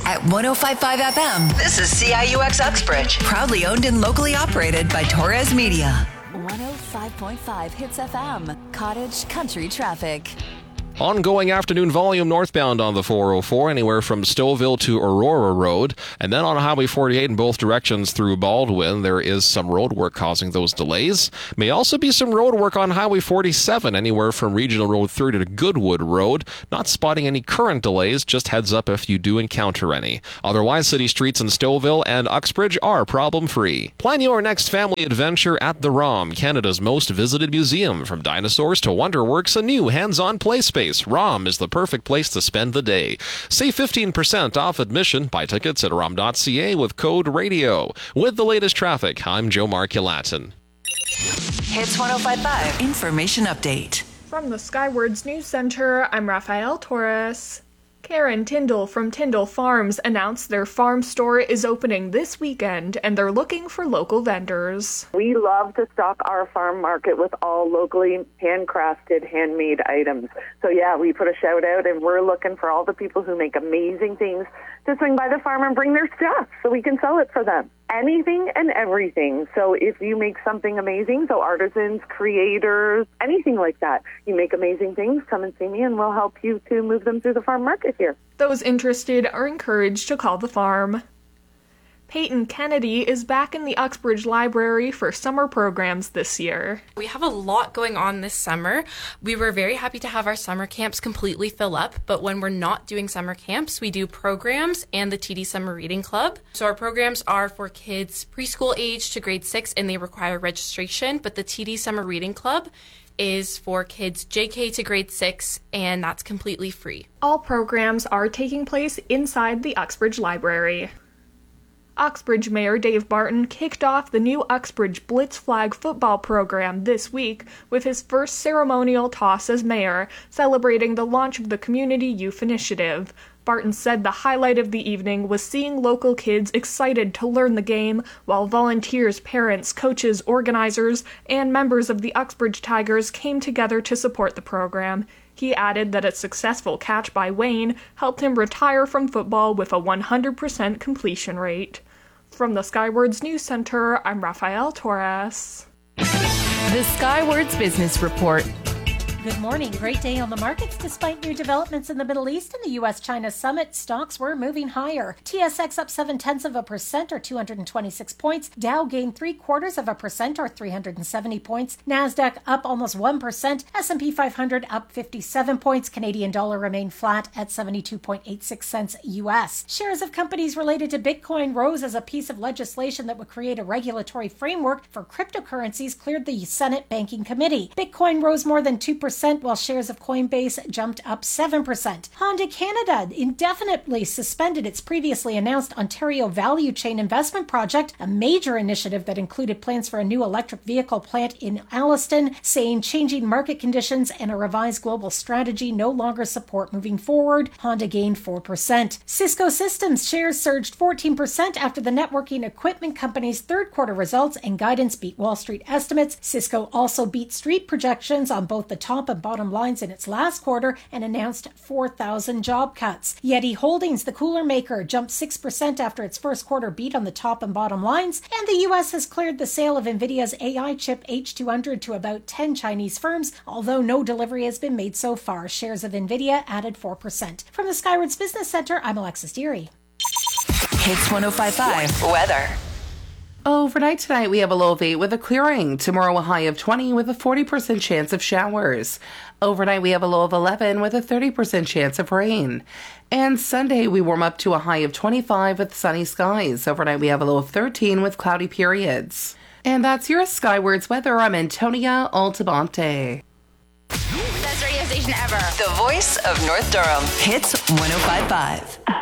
At 105.5 FM, this is CIUX Uxbridge. Proudly owned and locally operated by Torres Media. 105.5 Hits FM. Cottage Country Traffic. Ongoing afternoon volume northbound on the 404, anywhere from Stouffville to Aurora Road. And then on Highway 48 in both directions through Baldwin, there is some road work causing those delays. May also be some road work on Highway 47, anywhere from Regional Road 30 to Goodwood Road. Not spotting any current delays, just heads up if you do encounter any. Otherwise, city streets in Stouffville and Uxbridge are problem-free. Plan your next family adventure at the ROM, Canada's most visited museum. From dinosaurs to Wonderworks, a new hands-on play space. ROM is the perfect place to spend the day. Save 15% off admission. Buy tickets at rom.ca with code RADIO. With the latest traffic, I'm Joe Markulatin. Hits 105.5 Information Update. From the Skywards News Center, I'm Rafael Torres. Karen Tyndall from Tyndall Farms announced their farm store is opening this weekend, and they're looking for local vendors. We love to stock our farm market with all locally handcrafted, handmade items. So yeah, we put a shout out, and we're looking for all the people who make amazing things to swing by the farm and bring their stuff so we can sell it for them. Anything and everything. So if you make something amazing, so artisans, creators, anything like that, you make amazing things, come and see me and we'll help you to move them through the farm market here. Those interested are encouraged to call the farm. Peyton Kennedy is back in the Uxbridge Library for summer programs this year. We have a lot going on this summer. We were very happy to have our summer camps completely fill up, but when we're not doing summer camps, we do programs and the TD Summer Reading Club. So our programs are for kids preschool age to grade 6 and they require registration, but the TD Summer Reading Club is for kids JK to grade 6 and that's completely free. All programs are taking place inside the Uxbridge Library. Uxbridge Mayor Dave Barton kicked off the new Uxbridge Blitz Flag football program this week with his first ceremonial toss as mayor, celebrating the launch of the Community Youth Initiative. Barton said the highlight of the evening was seeing local kids excited to learn the game, while volunteers, parents, coaches, organizers, and members of the Uxbridge Tigers came together to support the program. He added that a successful catch by Wayne helped him retire from football with a 100% completion rate. From the Skywards News Center, I'm Rafael Torres. The Skywards Business Report. Good morning. Great day on the markets. Despite new developments in the Middle East and the U.S.-China summit, stocks were moving higher. TSX up 0.7% or 226 points. Dow gained 0.75% or 370 points. NASDAQ up almost 1%. S&P 500 up 57 points. Canadian dollar remained flat at 72.86 cents U.S. Shares of companies related to Bitcoin rose as a piece of legislation that would create a regulatory framework for cryptocurrencies cleared the Senate Banking Committee. Bitcoin rose more than 2%, while shares of Coinbase jumped up 7%. Honda Canada indefinitely suspended its previously announced Ontario Value Chain Investment Project, a major initiative that included plans for a new electric vehicle plant in Alliston, saying changing market conditions and a revised global strategy no longer support moving forward. Honda gained 4%. Cisco Systems shares surged 14% after the networking equipment company's third quarter results and guidance beat Wall Street estimates. Cisco also beat street projections on both the top and bottom lines in its last quarter and announced 4,000 job cuts. Yeti Holdings, the cooler maker, jumped 6% after its first quarter beat on the top and bottom lines, and the U.S. has cleared the sale of NVIDIA's AI chip H200 to about 10 Chinese firms, although no delivery has been made so far. Shares of NVIDIA added 4%. From the Skywards Business Center, I'm Alexis Deary. Hits 105.5 Weather. Overnight tonight, we have a low of 8 with a clearing. Tomorrow, a high of 20 with a 40% chance of showers. Overnight, we have a low of 11 with a 30% chance of rain. And Sunday, we warm up to a high of 25 with sunny skies. Overnight, we have a low of 13 with cloudy periods. And that's your Skywards weather. I'm Antonia Altabante. Best radio station ever. The voice of North Durham. Hits 105.5.